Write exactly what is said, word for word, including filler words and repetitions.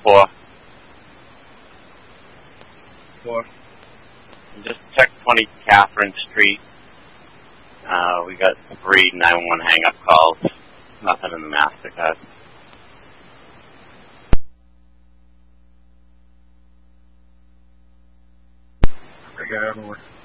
Four. Four. Just check twenty Catherine Street. Uh, we got three nine one one hang-up calls. Nothing in the MasterCard. I got everyone.